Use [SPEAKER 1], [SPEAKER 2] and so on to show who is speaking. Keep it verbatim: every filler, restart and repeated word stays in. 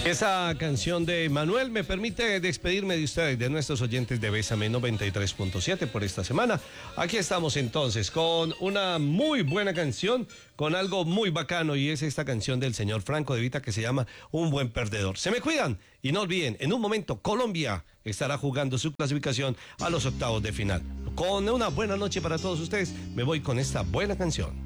[SPEAKER 1] Esa canción de Manuel me permite despedirme de ustedes, de nuestros oyentes de Bésame noventa y tres punto siete por esta semana. Aquí estamos entonces con una muy buena canción, con algo muy bacano, y es esta canción del señor Franco De Vita que se llama Un Buen Perdedor. Se me cuidan y no olviden, en un momento Colombia estará jugando su clasificación a los octavos de final. Con una buena noche para todos ustedes, me voy con esta buena canción.